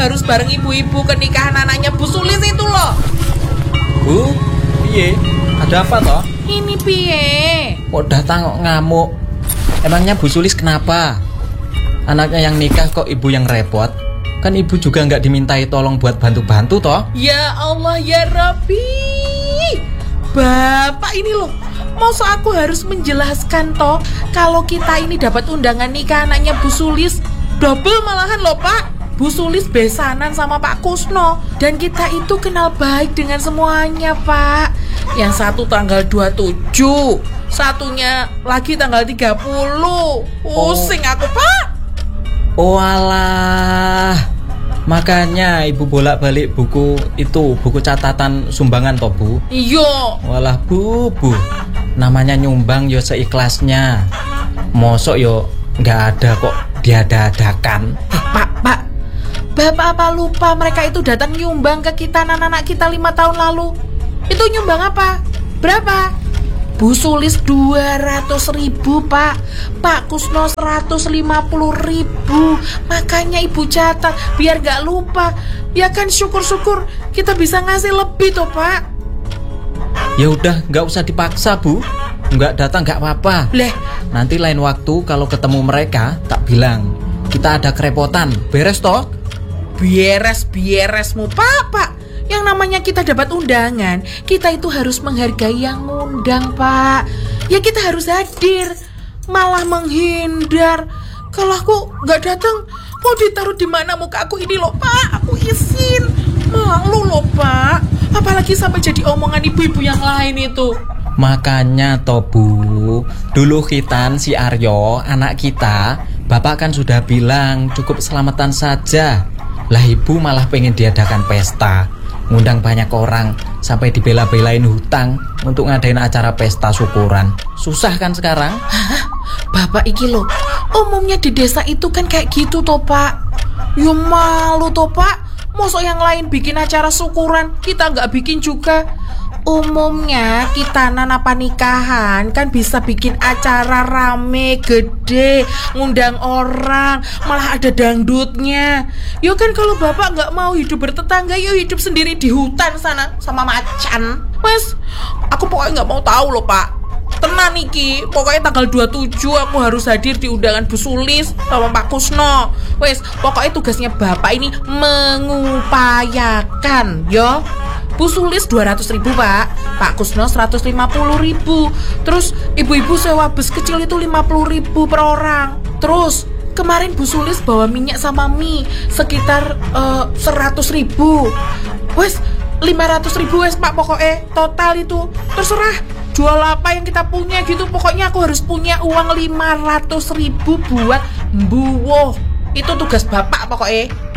harus bareng ibu-ibu ke nikahan anaknya Bu Sulis itu loh. Bu, piye? Ada apa toh? Ini piye? Kok datang kok ngamuk? Emangnya Bu Sulis kenapa? Anaknya yang nikah kok ibu yang repot? Kan ibu juga nggak dimintai tolong buat bantu-bantu toh? Ya Allah ya Rabbi. Bapak ini loh, masa aku harus menjelaskan toh kalau kita ini dapat undangan nikah anaknya Bu Sulis. Double malahan loh Pak. Bu Sulis besanan sama Pak Kusno. Dan kita itu kenal baik dengan semuanya Pak. Yang satu tanggal 27, satunya lagi tanggal 30. Pusing aku Pak. Oh alah, makanya ibu bolak-balik buku catatan sumbangan toh Bu? Iya. Walah Bu, namanya nyumbang yo seikhlasnya. Mosok yo nggak ada kok diada-adakan. Pak, Bapak apa lupa mereka itu datang nyumbang ke kita anak-anak kita 5 tahun lalu? Itu nyumbang apa? Berapa? Bu Sulis 200.000 Pak. Pak Kusno 150.000. Makanya ibu catat biar gak lupa. Ya kan syukur-syukur kita bisa ngasih lebih toh Pak. Ya udah gak usah dipaksa Bu. Nggak datang gak apa-apa. Leh, nanti lain waktu kalau ketemu mereka tak bilang kita ada kerepotan. Beres toh? Beresmu Pak. Yang namanya kita dapat undangan, kita itu harus menghargai yang ngundang Pak. Ya kita harus hadir. Malah menghindar. Kalau aku gak datang, mau ditaruh di mana muka aku ini loh Pak. Aku izin. Malu loh Pak. Apalagi sampai jadi omongan ibu-ibu yang lain itu. Makanya toh Bu, dulu Khitan si Aryo, anak kita, Bapak kan sudah bilang cukup selamatan saja. Lah ibu malah pengen diadakan pesta, ngundang banyak orang, sampai dibela-belain hutang untuk ngadain acara pesta syukuran. Susah kan sekarang? Hah? Bapak iki loh, umumnya di desa itu kan kayak gitu toh Pak. Ya malu toh Pak. Masa yang lain bikin acara syukuran, kita nggak bikin juga. Umumnya kita apa nikahan kan bisa bikin acara rame, gede, ngundang orang, malah ada dangdutnya. Yo kan kalau bapak nggak mau hidup bertetangga, yo hidup sendiri di hutan sana sama macan. Mas, aku pokoknya nggak mau tahu loh Pak. Tenang Niki, pokoknya tanggal 27 aku harus hadir di undangan Bu Sulis sama Pak Kusno. Wes, pokoknya tugasnya bapak ini mengupayakan, yo. Bu Sulis 200.000 Pak, Pak Kusno 150.000. Terus ibu-ibu sewa bus kecil itu 50.000 per orang. Terus kemarin Bu Sulis bawa minyak sama mie sekitar 100.000. Wes 500.000 wes Pak pokoknya total itu. Terserah jual apa yang kita punya gitu. Pokoknya aku harus punya uang 500.000 buat mbuwoh. Itu tugas bapak pokoknya.